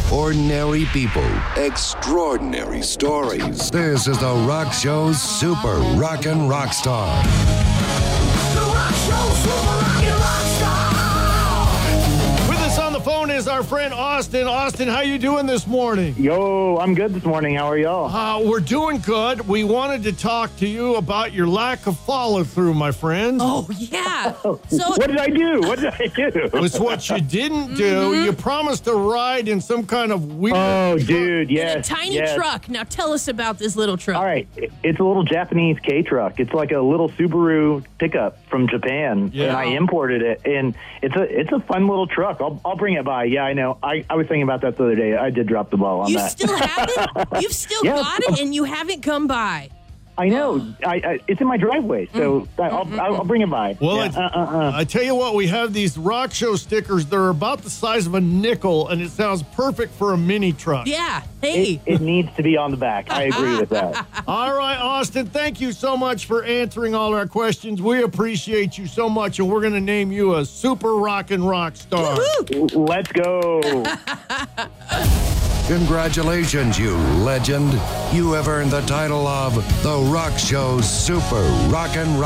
Ordinary people, extraordinary stories. This is The Rock Show's Super Rockin' Rockstar. The Rock Show, Super Rockin' Rockstar. With us on the phone is our friend Austin. Austin, how you doing this morning? Yo, I'm good this morning. How are y'all? We're doing good. We wanted to talk to you about your lack of follow-through, my friend. Oh, yeah. So, What did I do? It's what you didn't do. You promised a ride in some kind of weird... Oh, dude, in yes. a tiny yes. truck. Now, tell us about this little truck. All right, it's a little Japanese K-truck. It's like a little Subaru pickup from Japan, Yeah. and I imported it. And it's a fun little truck. I'll bring it by. Yeah, I know. I was thinking about that the other day. I did drop the ball on You that. still have it? You've still Yeah. got it, and you haven't come by. I know. It's in my driveway, so I'll bring it by. Well, Yeah, I tell you what, we have these Rock Show stickers. They're about the size of a nickel, and it sounds perfect for a mini truck. Yeah. Hey. It needs to be on the back. I agree with that. All right, Austin, thank you so much for answering all our questions. We appreciate you so much, and we're going to name you a Super Rockin' Rock Star. Woohoo! Let's go. Congratulations, you legend. You have earned the title of The Rock Show's Super Rockin' Rock.